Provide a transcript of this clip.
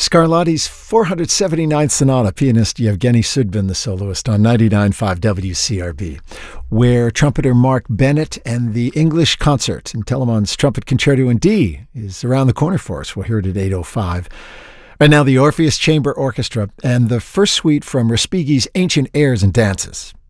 Scarlatti's 479th Sonata, pianist Yevgeny Sudbin, the soloist, on 99.5 WCRB, where trumpeter Mark Bennett and the English Concert in Telemann's Trumpet Concerto in D is around the corner for us. We'll hear it at 8:05. Right now, the Orpheus Chamber Orchestra and the first suite from Respighi's Ancient Airs and Dances.